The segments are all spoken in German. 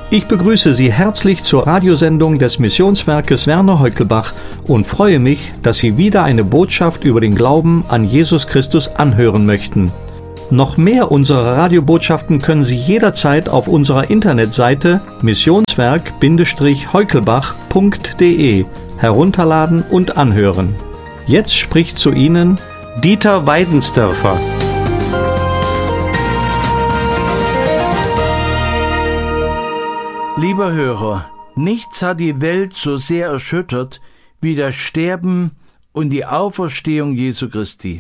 Ich begrüße Sie herzlich zur Radiosendung des Missionswerkes Werner Heukelbach und freue mich, dass Sie wieder eine Botschaft über den Glauben an Jesus Christus anhören möchten. Noch mehr unserer Radiobotschaften können Sie jederzeit auf unserer Internetseite missionswerk-heukelbach.de herunterladen und anhören. Jetzt spricht zu Ihnen Dieter Weidensdörfer. Lieber Hörer, nichts hat die Welt so sehr erschüttert wie das Sterben und die Auferstehung Jesu Christi.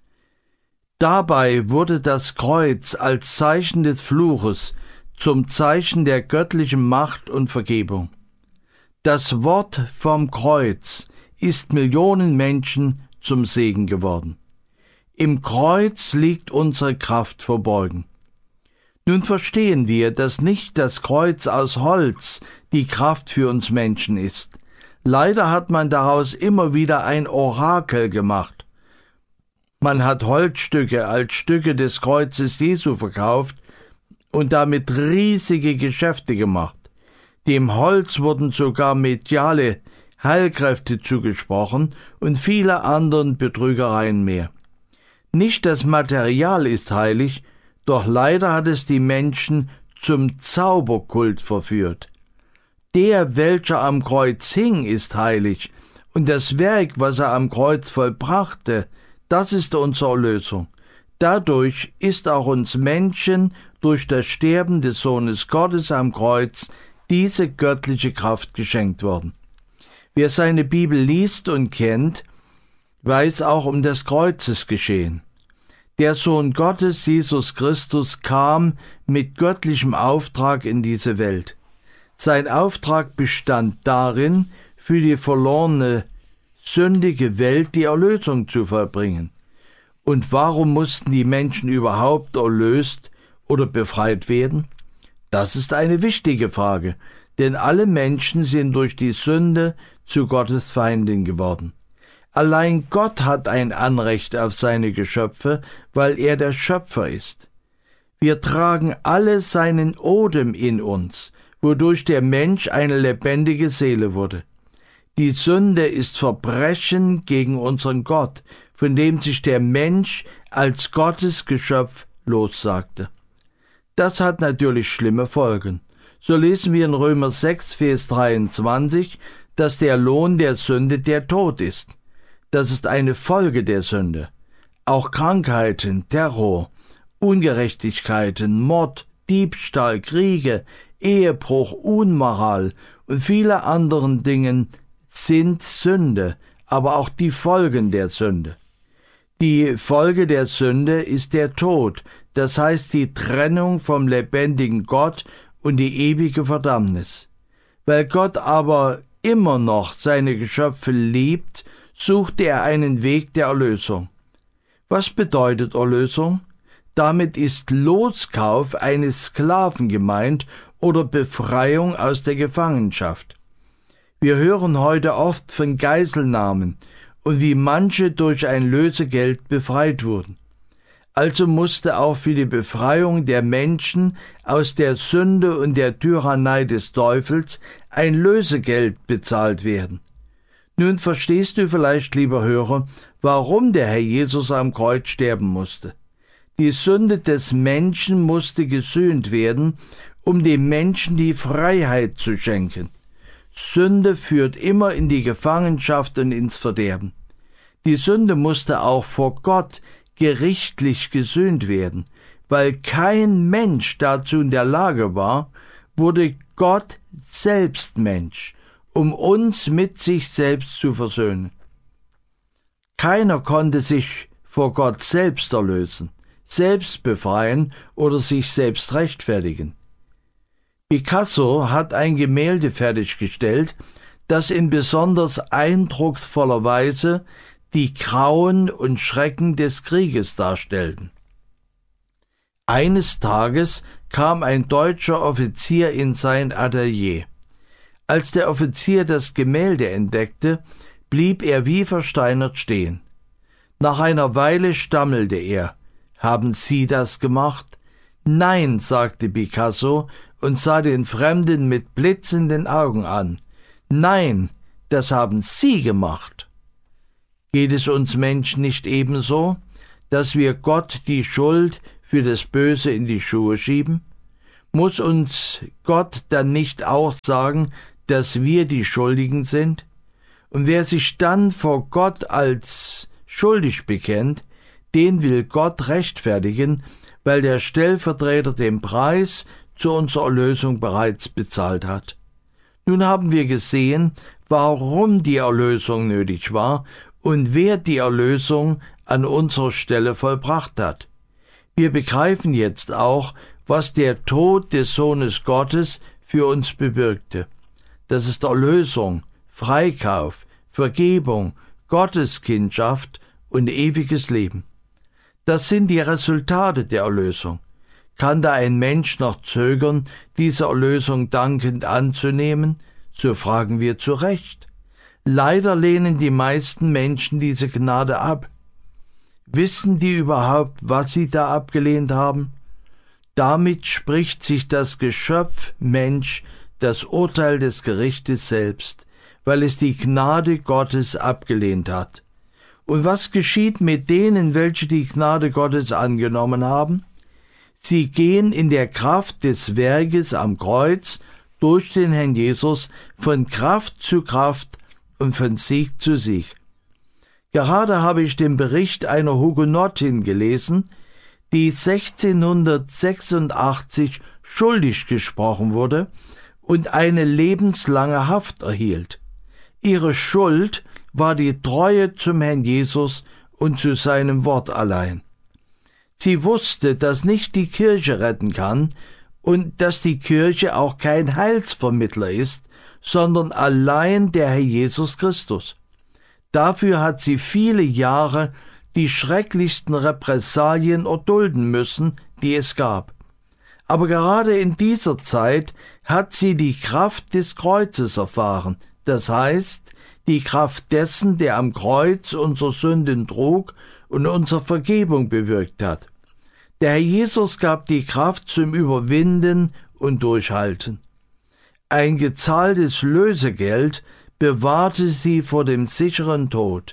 Dabei wurde das Kreuz als Zeichen des Fluches zum Zeichen der göttlichen Macht und Vergebung. Das Wort vom Kreuz ist Millionen Menschen zum Segen geworden. Im Kreuz liegt unsere Kraft verborgen. Nun verstehen wir, dass nicht das Kreuz aus Holz die Kraft für uns Menschen ist. Leider hat man daraus immer wieder ein Orakel gemacht. Man hat Holzstücke als Stücke des Kreuzes Jesu verkauft und damit riesige Geschäfte gemacht. Dem Holz wurden sogar mediale Heilkräfte zugesprochen und viele anderen Betrügereien mehr. Nicht das Material ist heilig, doch leider hat es die Menschen zum Zauberkult verführt. Der, welcher am Kreuz hing, ist heilig, und das Werk, was er am Kreuz vollbrachte, das ist unsere Erlösung. Dadurch ist auch uns Menschen durch das Sterben des Sohnes Gottes am Kreuz diese göttliche Kraft geschenkt worden. Wer seine Bibel liest und kennt, weiß auch um das Kreuzesgeschehen. Der Sohn Gottes, Jesus Christus, kam mit göttlichem Auftrag in diese Welt. Sein Auftrag bestand darin, für die verlorene, sündige Welt die Erlösung zu vollbringen. Und warum mussten die Menschen überhaupt erlöst oder befreit werden? Das ist eine wichtige Frage, denn alle Menschen sind durch die Sünde zu Gottes Feinden geworden. Allein Gott hat ein Anrecht auf seine Geschöpfe, weil er der Schöpfer ist. Wir tragen alle seinen Odem in uns, wodurch der Mensch eine lebendige Seele wurde. Die Sünde ist Verbrechen gegen unseren Gott, von dem sich der Mensch als Gottes Geschöpf lossagte. Das hat natürlich schlimme Folgen. So lesen wir in Römer 6, Vers 23, dass der Lohn der Sünde der Tod ist. Das ist eine Folge der Sünde. Auch Krankheiten, Terror, Ungerechtigkeiten, Mord, Diebstahl, Kriege, Ehebruch, Unmoral und viele anderen Dinge sind Sünde, aber auch die Folgen der Sünde. Die Folge der Sünde ist der Tod, das heißt die Trennung vom lebendigen Gott und die ewige Verdammnis. Weil Gott aber immer noch seine Geschöpfe liebt, suchte er einen Weg der Erlösung. Was bedeutet Erlösung? Damit ist Loskauf eines Sklaven gemeint oder Befreiung aus der Gefangenschaft. Wir hören heute oft von Geiselnahmen und wie manche durch ein Lösegeld befreit wurden. Also musste auch für die Befreiung der Menschen aus der Sünde und der Tyrannei des Teufels ein Lösegeld bezahlt werden. Nun verstehst du vielleicht, lieber Hörer, warum der Herr Jesus am Kreuz sterben musste. Die Sünde des Menschen musste gesühnt werden, um dem Menschen die Freiheit zu schenken. Sünde führt immer in die Gefangenschaft und ins Verderben. Die Sünde musste auch vor Gott gerichtlich gesühnt werden. Weil kein Mensch dazu in der Lage war, wurde Gott selbst Mensch, um uns mit sich selbst zu versöhnen. Keiner konnte sich vor Gott selbst erlösen, selbst befreien oder sich selbst rechtfertigen. Picasso hat ein Gemälde fertiggestellt, das in besonders eindrucksvoller Weise die Grauen und Schrecken des Krieges darstellten. Eines Tages kam ein deutscher Offizier in sein Atelier. Als der Offizier das Gemälde entdeckte, blieb er wie versteinert stehen. Nach einer Weile stammelte er: »Haben Sie das gemacht?« »Nein«, sagte Picasso und sah den Fremden mit blitzenden Augen an. Nein, das haben sie gemacht. Geht es uns Menschen nicht ebenso, dass wir Gott die Schuld für das Böse in die Schuhe schieben? Muss uns Gott dann nicht auch sagen, dass wir die Schuldigen sind? Und wer sich dann vor Gott als schuldig bekennt, den will Gott rechtfertigen, weil der Stellvertreter den Preis zu unserer Erlösung bereits bezahlt hat. Nun haben wir gesehen, warum die Erlösung nötig war und wer die Erlösung an unserer Stelle vollbracht hat. Wir begreifen jetzt auch, was der Tod des Sohnes Gottes für uns bewirkte. Das ist Erlösung, Freikauf, Vergebung, Gotteskindschaft und ewiges Leben. Das sind die Resultate der Erlösung. Kann da ein Mensch noch zögern, diese Erlösung dankend anzunehmen? So fragen wir zu Recht. Leider lehnen die meisten Menschen diese Gnade ab. Wissen die überhaupt, was sie da abgelehnt haben? Damit spricht sich das Geschöpf Mensch das Urteil des Gerichtes selbst, weil es die Gnade Gottes abgelehnt hat. Und was geschieht mit denen, welche die Gnade Gottes angenommen haben? Sie gehen in der Kraft des Werkes am Kreuz durch den Herrn Jesus von Kraft zu Kraft und von Sieg zu Sieg. Gerade habe ich den Bericht einer Hugenottin gelesen, die 1686 schuldig gesprochen wurde und eine lebenslange Haft erhielt. Ihre Schuld war die Treue zum Herrn Jesus und zu seinem Wort allein. Sie wusste, dass nicht die Kirche retten kann und dass die Kirche auch kein Heilsvermittler ist, sondern allein der Herr Jesus Christus. Dafür hat sie viele Jahre die schrecklichsten Repressalien erdulden müssen, die es gab. Aber gerade in dieser Zeit hat sie die Kraft des Kreuzes erfahren, das heißt, die Kraft dessen, der am Kreuz unsere Sünden trug und unsere Vergebung bewirkt hat. Der Herr Jesus gab die Kraft zum Überwinden und Durchhalten. Ein gezahltes Lösegeld bewahrte sie vor dem sicheren Tod.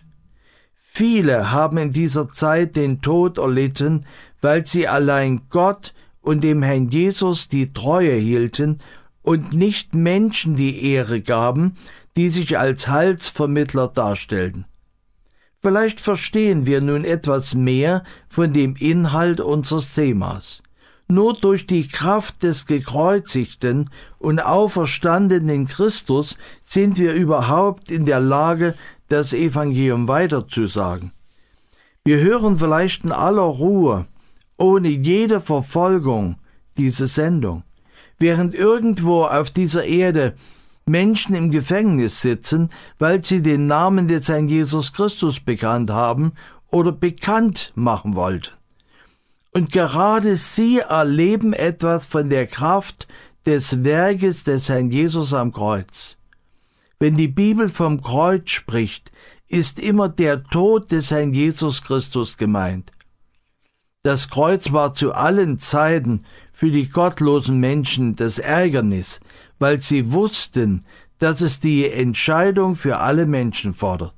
Viele haben in dieser Zeit den Tod erlitten, weil sie allein Gott und dem Herrn Jesus die Treue hielten und nicht Menschen die Ehre gaben, die sich als Heilsvermittler darstellten. Vielleicht verstehen wir nun etwas mehr von dem Inhalt unseres Themas. Nur durch die Kraft des gekreuzigten und auferstandenen Christus sind wir überhaupt in der Lage, das Evangelium weiterzusagen. Wir hören vielleicht in aller Ruhe, ohne jede Verfolgung, diese Sendung, während irgendwo auf dieser Erde Menschen im Gefängnis sitzen, weil sie den Namen des Herrn Jesus Christus bekannt haben oder bekannt machen wollten. Und gerade sie erleben etwas von der Kraft des Werkes des Herrn Jesus am Kreuz. Wenn die Bibel vom Kreuz spricht, ist immer der Tod des Herrn Jesus Christus gemeint. Das Kreuz war zu allen Zeiten für die gottlosen Menschen das Ärgernis, weil sie wussten, dass es die Entscheidung für alle Menschen fordert.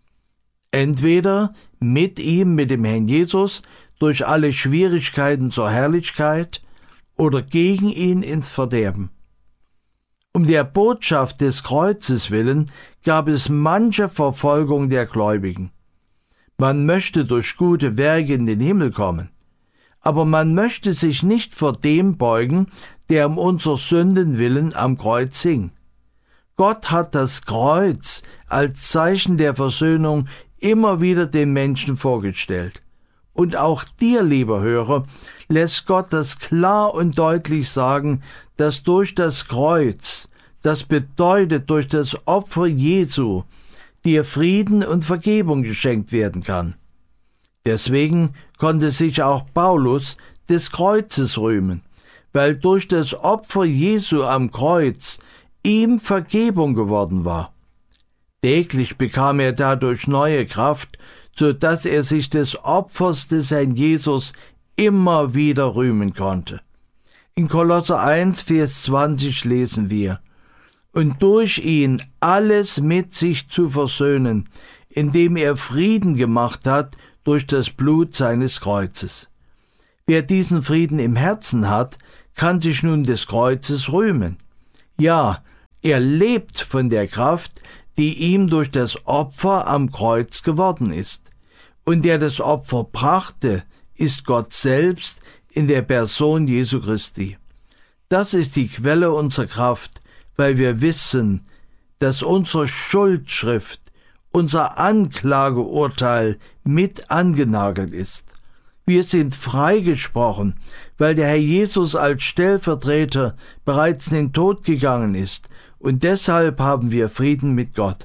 Entweder mit ihm, mit dem Herrn Jesus, durch alle Schwierigkeiten zur Herrlichkeit oder gegen ihn ins Verderben. Um der Botschaft des Kreuzes willen gab es manche Verfolgung der Gläubigen. Man möchte durch gute Werke in den Himmel kommen, aber man möchte sich nicht vor dem beugen, der um unserer Sünden willen am Kreuz hing. Gott hat das Kreuz als Zeichen der Versöhnung immer wieder den Menschen vorgestellt. Und auch dir, lieber Hörer, lässt Gott das klar und deutlich sagen, dass durch das Kreuz, das bedeutet durch das Opfer Jesu, dir Frieden und Vergebung geschenkt werden kann. Deswegen konnte sich auch Paulus des Kreuzes rühmen, weil durch das Opfer Jesu am Kreuz ihm Vergebung geworden war. Täglich bekam er dadurch neue Kraft, so dass er sich des Opfers des Herrn Jesus immer wieder rühmen konnte. In Kolosser 1, Vers 20 lesen wir: Und durch ihn alles mit sich zu versöhnen, indem er Frieden gemacht hat durch das Blut seines Kreuzes. Wer diesen Frieden im Herzen hat, kann sich nun des Kreuzes rühmen. Ja, er lebt von der Kraft, die ihm durch das Opfer am Kreuz geworden ist. Und der das Opfer brachte, ist Gott selbst in der Person Jesu Christi. Das ist die Quelle unserer Kraft, weil wir wissen, dass unsere Schuldschrift, unser Anklageurteil mit angenagelt ist. Wir sind freigesprochen, weil der Herr Jesus als Stellvertreter bereits in den Tod gegangen ist, und deshalb haben wir Frieden mit Gott.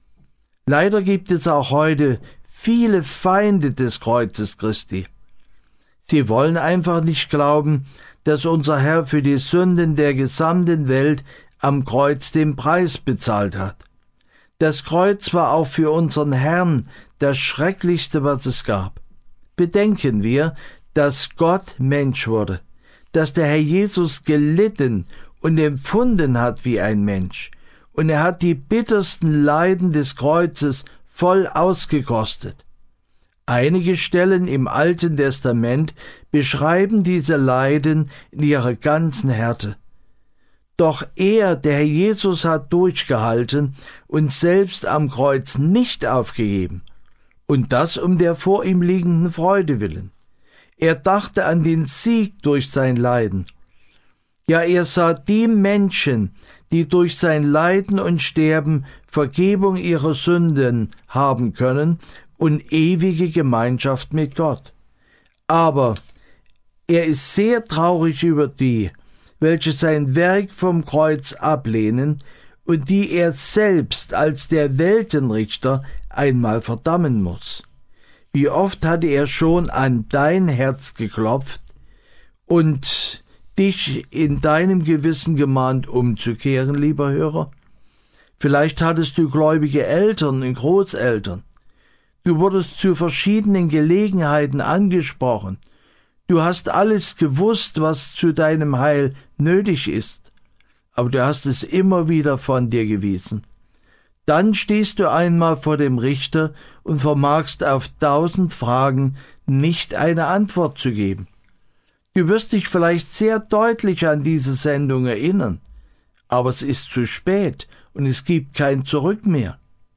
Leider gibt es auch heute viele Feinde des Kreuzes Christi. Sie wollen einfach nicht glauben, dass unser Herr für die Sünden der gesamten Welt am Kreuz den Preis bezahlt hat. Das Kreuz war auch für unseren Herrn das Schrecklichste, was es gab. Bedenken wir, dass Gott Mensch wurde, dass der Herr Jesus gelitten und empfunden hat wie ein Mensch, und er hat die bittersten Leiden des Kreuzes voll ausgekostet. Einige Stellen im Alten Testament beschreiben diese Leiden in ihrer ganzen Härte. Doch er, der Herr Jesus, hat durchgehalten und selbst am Kreuz nicht aufgegeben. Und das um der vor ihm liegenden Freude willen. Er dachte an den Sieg durch sein Leiden. Ja, er sah die Menschen, die durch sein Leiden und Sterben Vergebung ihrer Sünden haben können und ewige Gemeinschaft mit Gott. Aber er ist sehr traurig über die, welche sein Werk vom Kreuz ablehnen und die er selbst als der Weltenrichter einmal verdammen muss. Wie oft hatte er schon an dein Herz geklopft und dich in deinem Gewissen gemahnt, umzukehren, lieber Hörer? Vielleicht hattest du gläubige Eltern und Großeltern. Du wurdest zu verschiedenen Gelegenheiten angesprochen. Du hast alles gewusst, was zu deinem Heil nötig ist, aber du hast es immer wieder von dir gewiesen. Dann stehst du einmal vor dem Richter und vermagst auf 1000 Fragen nicht eine Antwort zu geben. Du wirst dich vielleicht sehr deutlich an diese Sendung erinnern, aber es ist zu spät und es gibt kein Zurück mehr.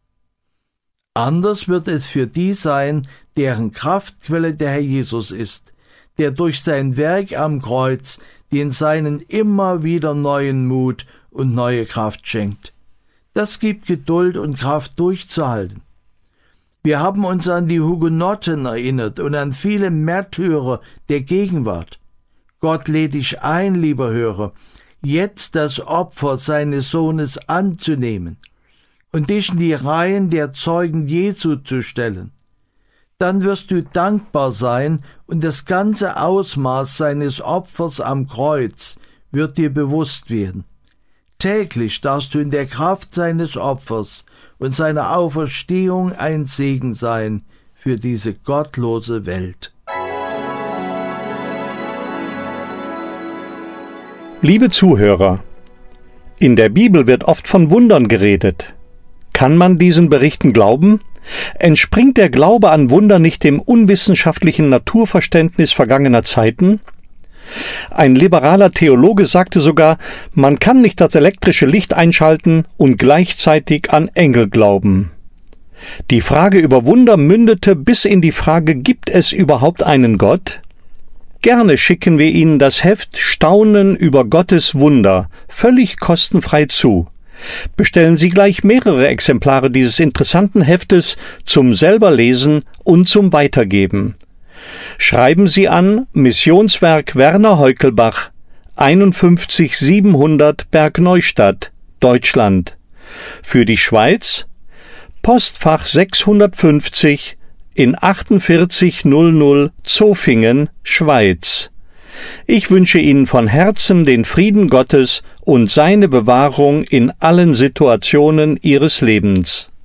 Anders wird es für die sein, deren Kraftquelle der Herr Jesus ist, der durch sein Werk am Kreuz den Seinen immer wieder neuen Mut und neue Kraft schenkt. Das gibt Geduld und Kraft durchzuhalten. Wir haben uns an die Hugenotten erinnert und an viele Märtyrer der Gegenwart. Gott lädt dich ein, lieber Hörer, jetzt das Opfer seines Sohnes anzunehmen und dich in die Reihen der Zeugen Jesu zu stellen. Dann wirst du dankbar sein und das ganze Ausmaß seines Opfers am Kreuz wird dir bewusst werden. Täglich darfst du in der Kraft seines Opfers und seiner Auferstehung ein Segen sein für diese gottlose Welt. Liebe Zuhörer, in der Bibel wird oft von Wundern geredet. Kann man diesen Berichten glauben? Entspringt der Glaube an Wunder nicht dem unwissenschaftlichen Naturverständnis vergangener Zeiten? Ein liberaler Theologe sagte sogar, man kann nicht das elektrische Licht einschalten und gleichzeitig an Engel glauben. Die Frage über Wunder mündete bis in die Frage, gibt es überhaupt einen Gott? Gerne schicken wir Ihnen das Heft Staunen über Gottes Wunder völlig kostenfrei zu. Bestellen Sie gleich mehrere Exemplare dieses interessanten Heftes zum Selberlesen und zum Weitergeben. Schreiben Sie an Missionswerk Werner Heukelbach, 51700 Bergneustadt, Deutschland. Für die Schweiz Postfach 650 in 4800 Zofingen, Schweiz. Ich wünsche Ihnen von Herzen den Frieden Gottes und seine Bewahrung in allen Situationen Ihres Lebens.